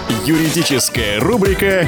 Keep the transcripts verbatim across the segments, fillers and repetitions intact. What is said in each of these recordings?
Юридическая рубрика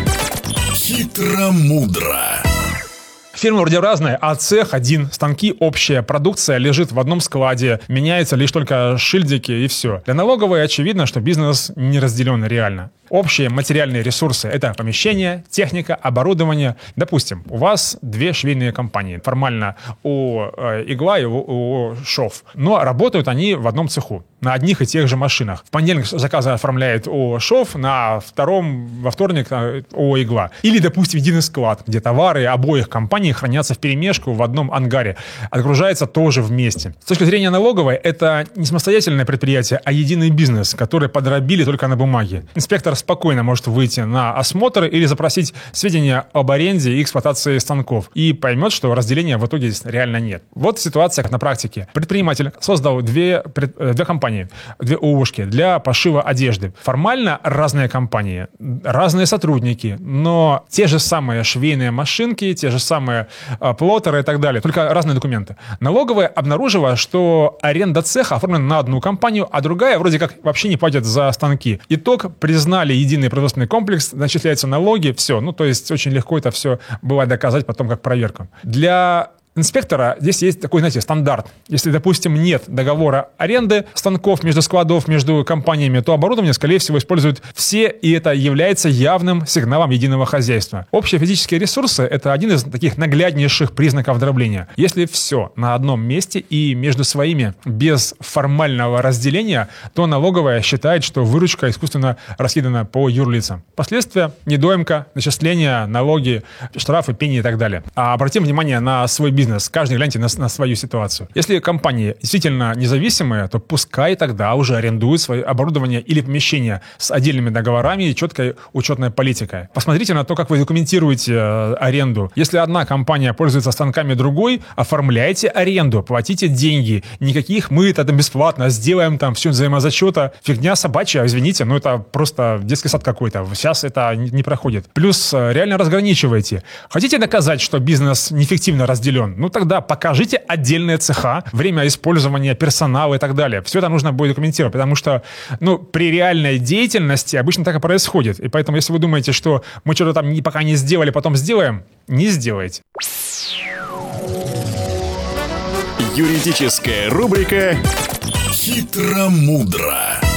«Хитро-мудро». Фирмы вроде разные, а цех один, станки общая, продукция лежит в одном складе, меняются лишь только шильдики и все. Для налоговой очевидно, что бизнес не разделен реально. Общие материальные ресурсы – это помещение, техника, оборудование. Допустим, у вас две швейные компании. Формально у э, Игла и у, у Шов. Но работают они в одном цеху, на одних и тех же машинах. В понедельник заказы оформляет у Шов, на втором, во вторник у Игла. Или, допустим, единый склад, где товары обоих компаний хранятся вперемешку в одном ангаре. Отгружается тоже вместе. С точки зрения налоговой, это не самостоятельное предприятие, а единый бизнес, который подробили только на бумаге. Инспектор спокойно может выйти на осмотр или запросить сведения об аренде и эксплуатации станков и поймет, что разделения в итоге реально нет. Вот ситуация как на практике. Предприниматель создал две, две компании, две ООшки для пошива одежды. Формально разные компании, разные сотрудники, но те же самые швейные машинки, те же самые а, плоттеры и так далее, только разные документы. Налоговая обнаружила, что аренда цеха оформлена на одну компанию, а другая вроде как вообще не платит за станки. Итог: признали единый производственный комплекс, начисляются налоги, все. Ну, то есть очень легко это все было доказать потом как проверку. Для инспектора здесь есть такой, знаете, стандарт. Если, допустим, нет договора аренды станков между складов, между компаниями, то оборудование, скорее всего, используют все, и это является явным сигналом единого хозяйства. Общие физические ресурсы – это один из таких нагляднейших признаков дробления. Если все на одном месте и между своими без формального разделения, то налоговая считает, что выручка искусственно раскидана по юрлицам. Последствия – недоимка, начисления, налоги, штрафы, пени и так далее. А обратим внимание на свой бизнес. Каждый гляньте на, на свою ситуацию. Если компании действительно независимые, то пускай тогда уже арендуют свое оборудование или помещение с отдельными договорами и четкой учетной политикой. Посмотрите на то, как вы документируете э, аренду. Если одна компания пользуется станками другой, оформляйте аренду, платите деньги. Никаких мы это бесплатно сделаем, там все взаимозачета. Фигня собачья, извините, но это просто детский сад какой-то. Сейчас это не, не проходит. Плюс э, реально разграничивайте. Хотите доказать, что бизнес неэффективно разделен? Ну тогда покажите отдельные цеха, время использования персонала и так далее. Все это нужно будет документировать, потому что ну, при реальной деятельности обычно так и происходит. И поэтому, если вы думаете, что мы что-то там не, пока не сделали, потом сделаем, не сделайте. Юридическая рубрика «Хитро-мудро».